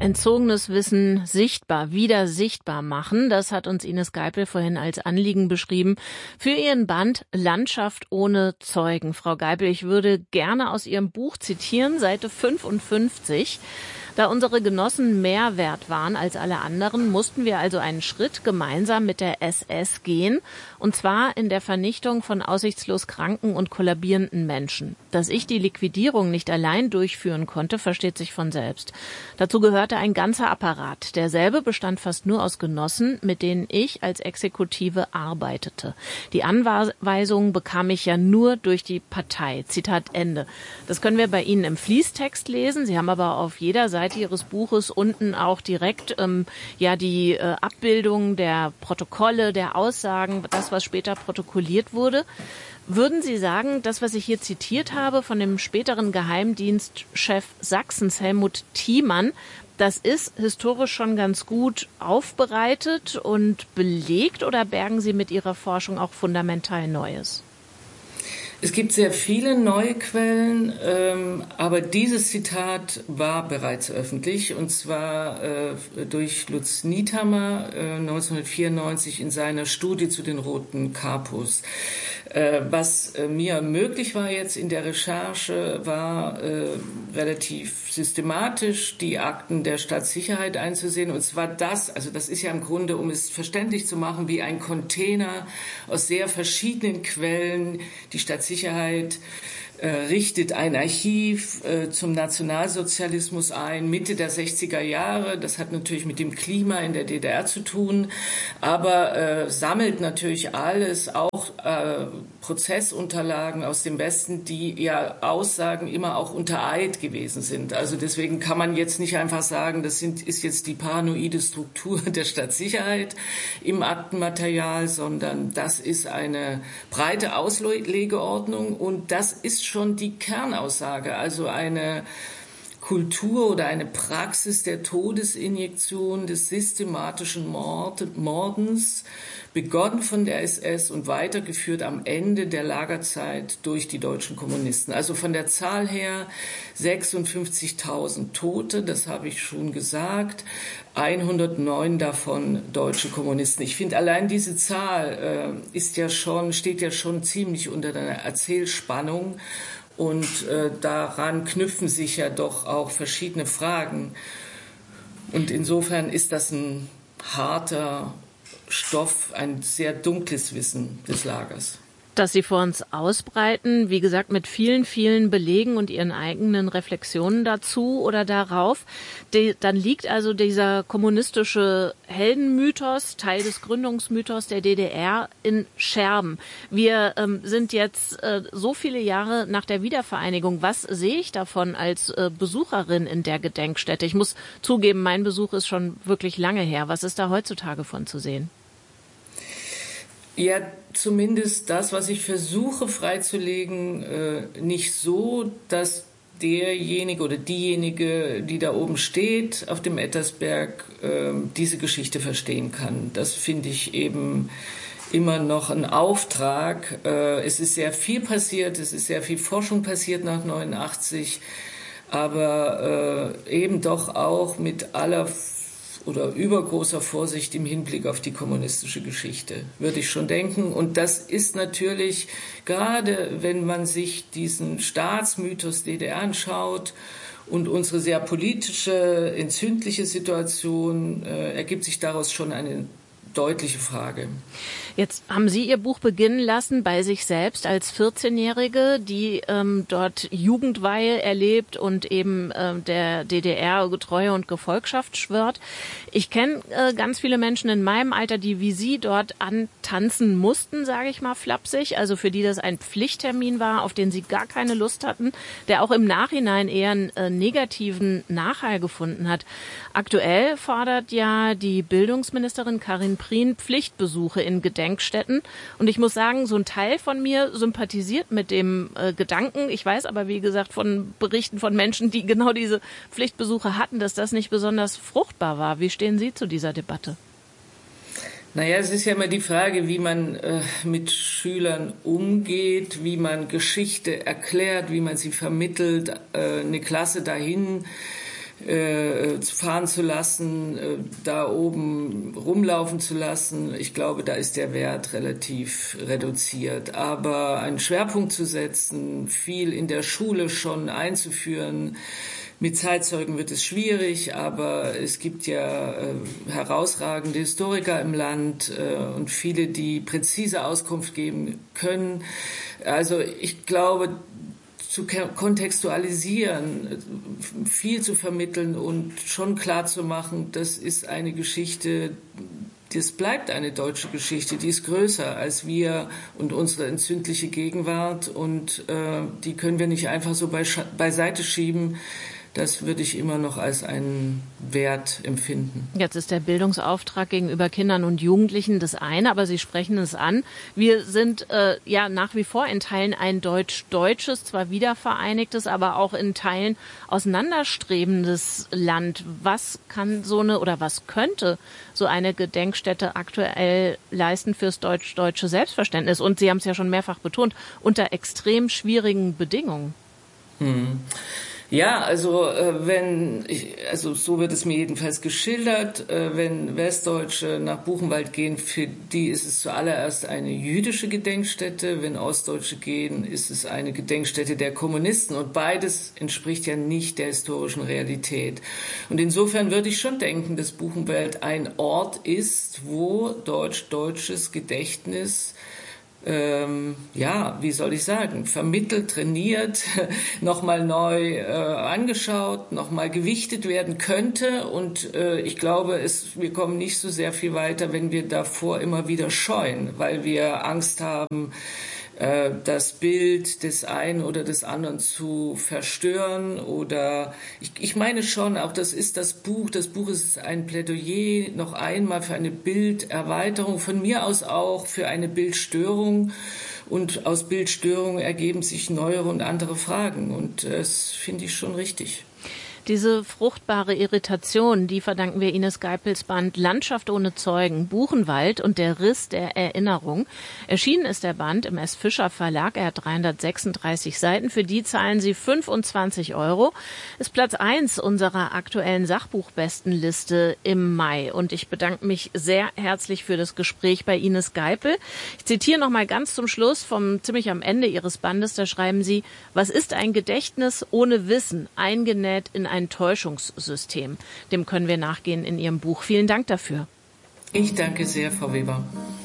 Entzogenes Wissen wieder sichtbar machen. Das hat uns Ines Geipel vorhin als Anliegen beschrieben für ihren Band Landschaft ohne Zeugen. Frau Geipel, ich würde gerne aus Ihrem Buch zitieren, Seite 55. Da unsere Genossen mehr wert waren als alle anderen, mussten wir also einen Schritt gemeinsam mit der SS gehen, und zwar in der Vernichtung von aussichtslos kranken und kollabierenden Menschen. Dass ich die Liquidierung nicht allein durchführen konnte, versteht sich von selbst. Dazu gehörte ein ganzer Apparat. Derselbe bestand fast nur aus Genossen, mit denen ich als Exekutive arbeitete. Die Anweisungen bekam ich ja nur durch die Partei. Zitat Ende. Das können wir bei Ihnen im Fließtext lesen. Sie haben aber auf jeder Seite Ihres Buches unten auch direkt die Abbildung der Protokolle, der Aussagen, das, was später protokolliert wurde. Würden Sie sagen, das, was ich hier zitiert habe von dem späteren Geheimdienstchef Sachsens, Helmut Thiemann, das ist historisch schon ganz gut aufbereitet und belegt, oder bergen Sie mit Ihrer Forschung auch fundamental Neues? Es gibt sehr viele neue Quellen, aber dieses Zitat war bereits öffentlich, und zwar durch Lutz Niethammer 1994 in seiner Studie zu den Roten Kapus. Was mir möglich war jetzt in der Recherche, war relativ systematisch die Akten der Stadtsicherheit einzusehen. Und zwar das ist ja im Grunde, um es verständlich zu machen, wie ein Container aus sehr verschiedenen Quellen. Die Stadtsicherheit richtet ein Archiv zum Nationalsozialismus ein, Mitte der 60er Jahre. Das hat natürlich mit dem Klima in der DDR zu tun, aber sammelt natürlich alles, auch Prozessunterlagen aus dem Westen, die ja Aussagen immer auch unter Eid gewesen sind. Also deswegen kann man jetzt nicht einfach sagen, ist jetzt die paranoide Struktur der Stadtsicherheit im Aktenmaterial, sondern das ist eine breite Auslegeordnung, und das ist schon die Kernaussage, also eine Kultur oder eine Praxis der Todesinjektion, des systematischen Mordens, begonnen von der SS und weitergeführt am Ende der Lagerzeit durch die deutschen Kommunisten. Also von der Zahl her 56.000 Tote, das habe ich schon gesagt, 109 davon deutsche Kommunisten. Ich finde, allein diese Zahl steht ja schon ziemlich unter einer Erzählspannung. Und daran knüpfen sich ja doch auch verschiedene Fragen. Und insofern ist das ein harter Stoff, ein sehr dunkles Wissen des Lagers. Das Sie vor uns ausbreiten, wie gesagt, mit vielen, vielen Belegen und Ihren eigenen Reflexionen dazu oder darauf. Dann liegt also dieser kommunistische Heldenmythos, Teil des Gründungsmythos der DDR, in Scherben. Wir sind jetzt so viele Jahre nach der Wiedervereinigung. Was sehe ich davon als Besucherin in der Gedenkstätte? Ich muss zugeben, mein Besuch ist schon wirklich lange her. Was ist da heutzutage von zu sehen? Ja, zumindest das, was ich versuche freizulegen, nicht so, dass derjenige oder diejenige, die da oben steht auf dem Ettersberg, diese Geschichte verstehen kann. Das finde ich eben immer noch ein Auftrag. Es ist sehr viel passiert, es ist sehr viel Forschung passiert nach 89, aber eben doch auch mit aller oder übergroßer Vorsicht im Hinblick auf die kommunistische Geschichte, würde ich schon denken. Und das ist natürlich, gerade wenn man sich diesen Staatsmythos DDR anschaut und unsere sehr politische, entzündliche Situation, ergibt sich daraus schon eine deutliche Frage. Jetzt haben Sie Ihr Buch beginnen lassen bei sich selbst als 14-Jährige, die dort Jugendweihe erlebt und eben der DDR Treue und Gefolgschaft schwört. Ich kenne ganz viele Menschen in meinem Alter, die wie Sie dort antanzen mussten, sage ich mal flapsig, also für die das ein Pflichttermin war, auf den sie gar keine Lust hatten, der auch im Nachhinein eher einen negativen Nachhall gefunden hat. Aktuell fordert ja die Bildungsministerin Karin Prien Pflichtbesuche in Gedenkstätten. Und ich muss sagen, so ein Teil von mir sympathisiert mit dem Gedanken. Ich weiß aber, wie gesagt, von Berichten von Menschen, die genau diese Pflichtbesuche hatten, dass das nicht besonders fruchtbar war. Wie stehen Sie zu dieser Debatte? Naja, es ist ja immer die Frage, wie man mit Schülern umgeht, wie man Geschichte erklärt, wie man sie vermittelt, eine Klasse dahin fahren zu lassen, da oben rumlaufen zu lassen. Ich glaube, da ist der Wert relativ reduziert. Aber einen Schwerpunkt zu setzen, viel in der Schule schon einzuführen, mit Zeitzeugen wird es schwierig, aber es gibt ja herausragende Historiker im Land und viele, die präzise Auskunft geben können. Also ich glaube, zu kontextualisieren, viel zu vermitteln und schon klar zu machen, das ist eine Geschichte, das bleibt eine deutsche Geschichte, die ist größer als wir und unsere entzündliche Gegenwart und die können wir nicht einfach so beiseite schieben. Das würde ich immer noch als einen Wert empfinden. Jetzt ist der Bildungsauftrag gegenüber Kindern und Jugendlichen das eine, aber Sie sprechen es an. Wir sind ja nach wie vor in Teilen ein deutsch-deutsches, zwar wiedervereinigtes, aber auch in Teilen auseinanderstrebendes Land. Was kann was könnte so eine Gedenkstätte aktuell leisten fürs deutsch-deutsche Selbstverständnis? Und Sie haben es ja schon mehrfach betont, unter extrem schwierigen Bedingungen. Ja, also so wird es mir jedenfalls geschildert, wenn Westdeutsche nach Buchenwald gehen, für die ist es zuallererst eine jüdische Gedenkstätte, wenn Ostdeutsche gehen, ist es eine Gedenkstätte der Kommunisten und beides entspricht ja nicht der historischen Realität. Und insofern würde ich schon denken, dass Buchenwald ein Ort ist, wo deutsches Gedächtnis wie soll ich sagen, vermittelt, trainiert, nochmal neu angeschaut, nochmal gewichtet werden könnte. Und ich glaube, wir kommen nicht so sehr viel weiter, wenn wir davor immer wieder scheuen, weil wir Angst haben, das Bild des einen oder des anderen zu verstören oder ich meine schon, auch das ist das Buch ist ein Plädoyer noch einmal für eine Bilderweiterung, von mir aus auch für eine Bildstörung und aus Bildstörung ergeben sich neuere und andere Fragen und das finde ich schon richtig. Diese fruchtbare Irritation, die verdanken wir Ines Geipels Band Landschaft ohne Zeugen, Buchenwald und der Riss der Erinnerung. Erschienen ist der Band im S. Fischer Verlag. Er hat 336 Seiten. Für die zahlen Sie 25 €. Ist Platz 1 unserer aktuellen Sachbuchbestenliste im Mai. Und ich bedanke mich sehr herzlich für das Gespräch bei Ines Geipel. Ich zitiere noch mal ganz zum Schluss ziemlich am Ende Ihres Bandes. Da schreiben Sie: Was ist ein Gedächtnis ohne Wissen, eingenäht in ein Täuschungssystem? Dem können wir nachgehen in Ihrem Buch. Vielen Dank dafür. Ich danke sehr, Frau Weber.